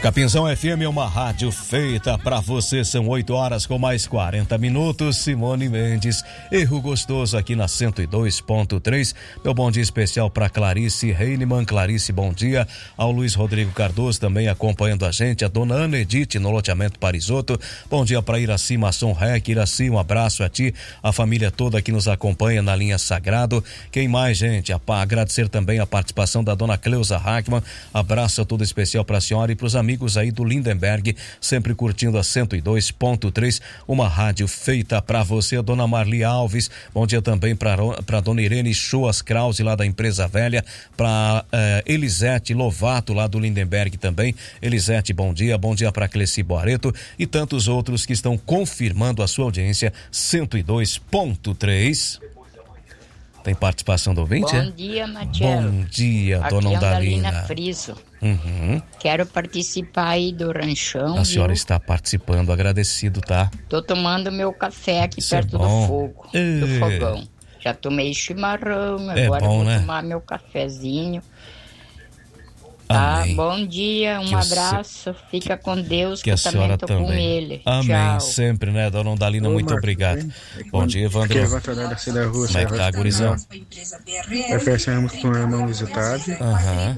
Capinzão FM é uma rádio feita pra você. São 8 horas com mais 40 minutos. Simone Mendes, erro gostoso aqui na 102.3. Meu bom dia especial pra Clarice Heinemann. Clarice, bom dia. Ao Luiz Rodrigo Cardoso também acompanhando a gente. A dona Ana Edith no loteamento Parisoto. Bom dia pra Iraci Maçom Rec. Iraci, um abraço a ti, a família toda que nos acompanha na linha Sagrado. Quem mais, gente? Agradecer também a participação da dona Cleusa Hackman. Abraço todo especial pra senhora e pros amigos aí do Lindenberg, sempre curtindo a 102.3, uma rádio feita pra você. A dona Marli Alves, bom dia também pra dona Irene Schoas Krause lá da Empresa Velha, pra Elisete Lovato lá do Lindenberg também. Elisete, bom dia pra Cleci Boareto e tantos outros que estão confirmando a sua audiência 102.3. Tem participação do ouvinte? Bom dia, Matias. Bom dia, dona Ondalina Friso. Uhum. Quero participar aí do ranchão. A senhora está participando, agradecido, tá? Tô tomando meu café aqui Isso perto é bom. do fogo, do fogão. Já tomei chimarrão, agora bom, vou né? tomar meu cafezinho. Tá, Amém. bom dia, um abraço, fica com Deus, que a senhora tô com também. ele. Amém, Tchau. sempre, né, dona Ondalina, muito Marcos, obrigado. bem? Bom dia, Evandro. Aqui é Evandro da Cidade da Rua. Como é que tá, gurizão? Oferecemos para o meu irmão Luiz Otávio, Aham,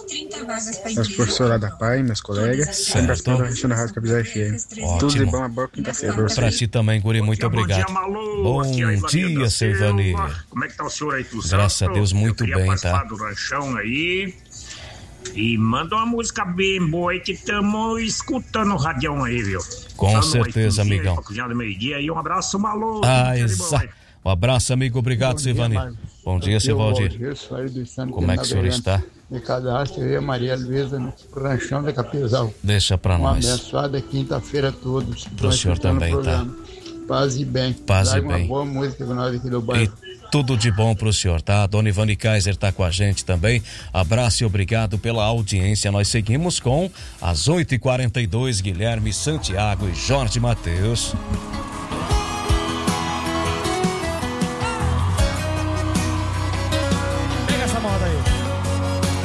as professoras da PAI, meus colegas, Certo. participando da Rancho na Rádio Cabizé FM. Tudo de ótimo. bom, uma boa quinta-feira pra Pra vocês. ti também, guri, muito obrigado. Bom dia, seu Ivanir. Como é que tá o senhor aí, tudo Graças a Deus, muito Eu queria bem, participar tá? do ranchão aí. E manda uma música bem boa aí que estamos escutando o radião aí, viu? Com Dando certeza, uma amigão. pra cozinhar do meio-dia e um abraço maluco. Exato. Um abraço, amigo, obrigado, seu Ivanir. Bom dia, seu Valdir. Como é que o senhor está? Me cadastro, eu e a Maria Luísa no ranchão da Capizal. Deixa pra Uma nós. abençoada quinta-feira a todos. Pro senhor também, tá? Paz e bem. Paz e Traga bem. uma boa música pra nós aqui do bairro. Tudo de bom pro senhor, tá? A dona Ivane Kaiser tá com a gente também. Abraço e obrigado pela audiência. Nós seguimos com as 8h42, Guilherme Santiago e Jorge Mateus.